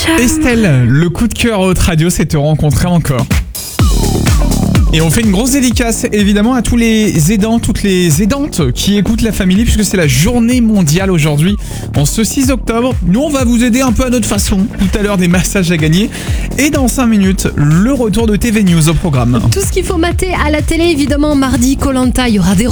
Estelle, le coup de cœur Haute Radio, c'est te rencontrer encore. Et on fait une grosse dédicace évidemment à tous les aidants, toutes les aidantes qui écoutent la famille, puisque c'est la journée mondiale aujourd'hui, en ce 6 octobre. Nous on va vous aider un peu à notre façon, tout à l'heure des massages à gagner. Et dans 5 minutes, le retour de TV News au programme. Tout ce qu'il faut mater à la télé, évidemment, mardi, Koh-Lanta, il y aura des